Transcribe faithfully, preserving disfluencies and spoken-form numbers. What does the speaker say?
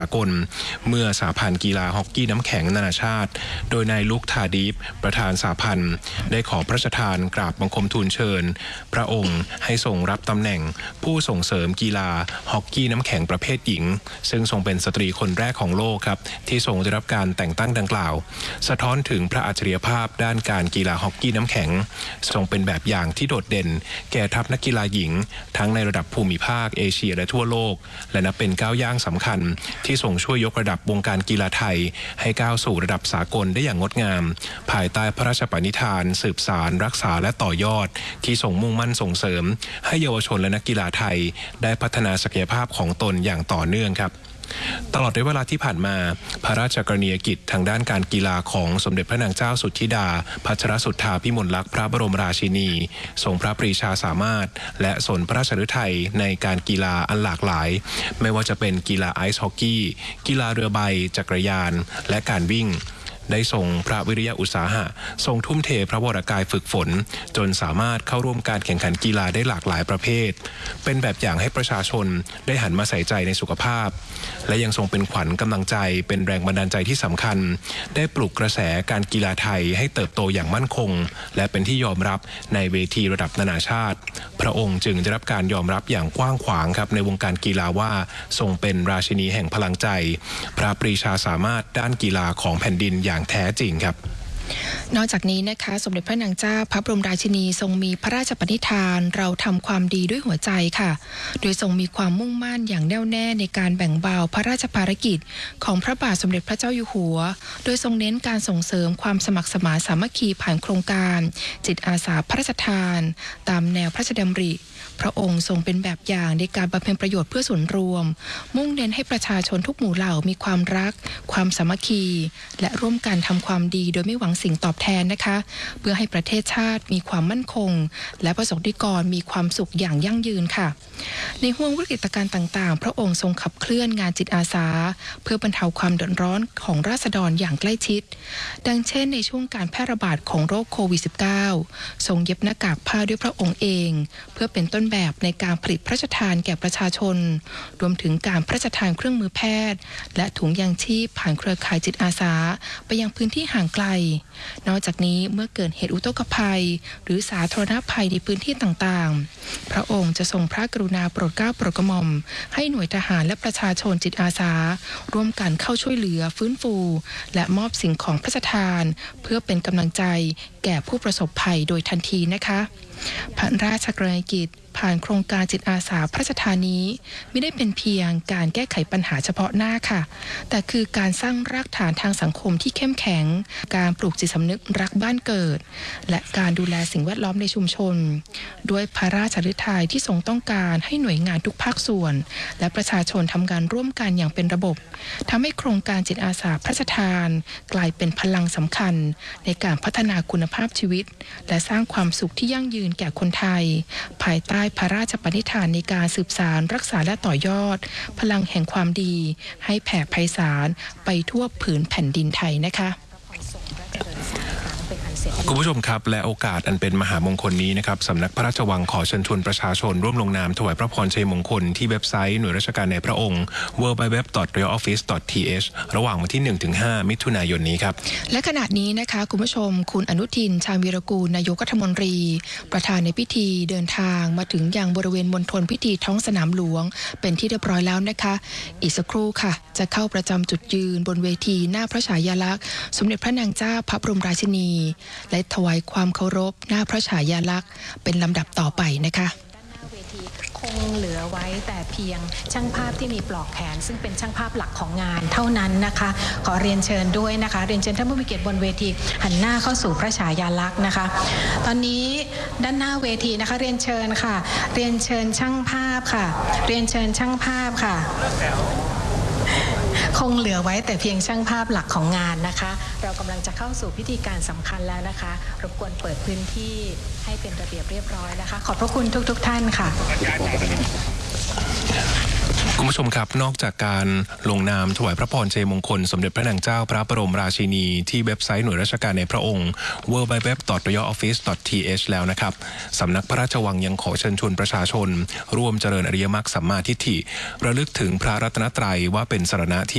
สากลเมื่อสหพันธ์กีฬาฮอกกี้น้ำแข็งนานาชาติโดยนายลุคทาดีฟประธานสหพันธ์ได้ขอพระราชทานกราบบังคมทูลเชิญพระองค์ให้ทรงรับตำแหน่งผู้ส่งเสริมกีฬาฮอกกี้น้ำแข็งประเภทหญิงซึ่งทรงเป็นสตรีคนแรกของโลกครับที่ทรงได้รับการแต่งตั้งดังกล่าวสะท้อนถึงพระอัจฉริยภาพด้านการกีฬาฮอกกี้น้ำแข็งทรงเป็นแบบอย่างที่โดดเด่นแก่ทัพนักกีฬาหญิงทั้งในระดับภูมิภาคเอเชียและทั่วโลกและนับเป็นก้าวย่างสำคัญที่ส่งช่วยยกระดับวงการกีฬาไทยให้ก้าวสู่ระดับสากลได้อย่างงดงามภายใต้พระราชปณิธานสืบสานรักษาและต่อยอดที่ทรงมุ่งมั่นส่งเสริมให้เยาวชนและนักกีฬาไทยได้พัฒนาศักยภาพของตนอย่างต่อเนื่องครับตลอดระยะเวลาที่ผ่านมาพระราชกรณียกิจทางด้านการกีฬาของสมเด็จพระนางเจ้าสุทธิดาพัชรสุทธาพิมลลักษณ์พระบรมราชินีทรงพระปรีชาสามารถและสนพระราชฤทัยในการกีฬาอันหลากหลายไม่ว่าจะเป็นกีฬาไอซ์ฮอกกี้กีฬาเรือใบจักรยานและการวิ่งได้ทรงพระวิริยะอุตสาหะทรงทุ่มเทพระวรกายฝึกฝนจนสามารถเข้าร่วมการแข่งขันกีฬาได้หลากหลายประเภทเป็นแบบอย่างให้ประชาชนได้หันมาใส่ใจในสุขภาพและยังทรงเป็นขวัญกำลังใจเป็นแรงบันดาลใจที่สำคัญได้ปลุกกระแสการกีฬาไทยให้เติบโตอย่างมั่นคงและเป็นที่ยอมรับในเวทีระดับนานาชาติพระองค์จึงได้รับการยอมรับอย่างกว้างขวางครับในวงการกีฬาว่าทรงเป็นราชินีแห่งพลังใจพระปรีชาสามารถด้านกีฬาของแผ่นดินอย่างแท้จริงครับนอกจากนี้นะคะสมเด็จพระนางเจ้าพระบรมราชินีทรงมีพระราชปณิธานเราทำความดีด้วยหัวใจค่ะโดยทรงมีความมุ่งมั่นอย่างแน่วแน่ในการแบ่งเบาพระราชภารกิจของพระบาทสมเด็จพระเจ้าอยู่หัวโดยทรงเน้นการส่งเสริมความสมัครสมานสามัคคีผ่านโครงการจิตอาสาพระราชทานตามแนวพระราชดำริพระองค์ทรงเป็นแบบอย่างในการบำเพ็ญประโยชน์เพื่อส่วนรวมมุ่งเน้นให้ประชาชนทุกหมู่เหล่ามีความรักความสามัคคีและร่วมกันทำความดีโดยไม่หวังสิ่งตอบแทนนะคะเพื่อให้ประเทศชาติมีความมั่นคงและประสบนิกรมีความสุขอย่างยั่งยืนค่ะในห่วงวิกฤตการณ์ต่างๆพระองค์ทรงขับเคลื่อนงานจิตอาสาเพื่อบรรเทาความเดือดร้อนของราษฎรอย่างใกล้ชิดดังเช่นในช่วงการแพร่ระบาดของโรคโควิด สิบเก้า ทรงเย็บหน้ากากผ้าด้วยพระองค์เองเพื่อเป็นต้นแบบในการผลิตพระราชทานแก่ประชาชนรวมถึงการพระราชทานเครื่องมือแพทย์และถุงยางชีพผ่านเครือข่ายจิตอาสาไปยังพื้นที่ห่างไกลนอกจากนี้เมื่อเกิดเหตุอุทกภัยหรือสาธารณภัยในพื้นที่ต่างๆพระองค์จะทรงพระกรุณาโปรดเกล้าโปรดกระหม่อมให้หน่วยทหารและประชาชนจิตอาสาร่วมกันเข้าช่วยเหลือฟื้นฟูและมอบสิ่งของพระราชทานเพื่อเป็นกำลังใจแก่ผู้ประสบภัยโดยทันทีนะคะพระราชกรณียกิจผ่านโครงการจิตอาสาพระราชทานนี้ไม่ได้เป็นเพียงการแก้ไขปัญหาเฉพาะหน้าค่ะแต่คือการสร้างรากฐานทางสังคมที่เข้มแข็งการปลูกจิตสำนึกรักบ้านเกิดและการดูแลสิ่งแวดล้อมในชุมชนด้วยพระราชฤทัยที่ทรงต้องการให้หน่วยงานทุกภาคส่วนและประชาชนทำงานร่วมกันอย่างเป็นระบบทำให้โครงการจิตอาสาพระราชทานกลายเป็นพลังสำคัญในการพัฒนาคุณภาพชีวิตและสร้างความสุขที่ยั่งยืนแก่คนไทยภายใต้พระราชปณิธานในการสืบสานรักษาและต่อยอดพลังแห่งความดีให้แผ่ไพศาลไปทั่วผืนแผ่นดินไทยนะคะคุณผู้ชมครับและโอกาสอันเป็นมหามงคลนี้นะครับสำนักพระราชวังขอเชิญชวนประชาชนร่วมลงนามถวายพระพรชัยมงคลที่เว็บไซต์หน่วยราชการในพระองค์ ดับเบิลยู ดับเบิลยู ดับเบิลยู ดอท รอยัล ออฟฟิศ ดอท ที เอช ระหว่างวันที่ หนึ่งถึงห้า มิถุนายนนี้ครับและขณะนี้นะคะคุณผู้ชมคุณอนุทินชาญวีรกูลนายกรัฐมนตรีประธานในพิธีเดินทางมาถึงยังบริเวณมณฑลพิธีท้องสนามหลวงเป็นที่เรียบร้อยแล้วนะคะอีกสักครู่ค่ะจะเข้าประจำจุดยืนบนเวทีหน้าพระฉายาลักษณ์สมเด็จพระนางเจ้าพระบรมราชินีและถวายความเคารพหน้าพระฉายาลักษณ์เป็นลำดับต่อไปนะคะคงเหลือไว้แต่เพียงช่างภาพที่มีปลอกแขนซึ่งเป็นช่างภาพหลักของงานเท่านั้นนะคะขอเรียนเชิญด้วยนะคะเรียนเชิญท่านผู้มีเกียรติบนเวทีหันหน้าเข้าสู่พระฉายาลักษณ์นะคะตอนนี้ด้านหน้าเวทีนะคะเรียนเชิญค่ะเรียนเชิญช่างภาพค่ะเรียนเชิญช่างภาพค่ะคงเหลือไว้แต่เพียงช่างภาพหลักของงานนะคะเรากำลังจะเข้าสู่พิธีการสำคัญแล้วนะคะรบกวนเปิดพื้นที่ให้เป็นระเบียบเรียบร้อยนะคะขอบพระคุณทุกๆท่านค่ะคุณผู้ชมครับนอกจากการลงนามถวายพระพรชัยมงคลสมเด็จพระนางเจ้าพระบรมราชินีที่เว็บไซต์หน่วยราชการในพระองค์ ดับเบิลยู ดับเบิลยู ดับเบิลยู ดอท รอยัล ออฟฟิศ ดอท ที เอช แล้วนะครับสำนักพระราชวังยังขอเชิญชวนประชาชนร่วมเจริญอริยมรรคสัมมาทิฏฐิระลึกถึงพระรัตนตรัยว่าเป็นสรณะที่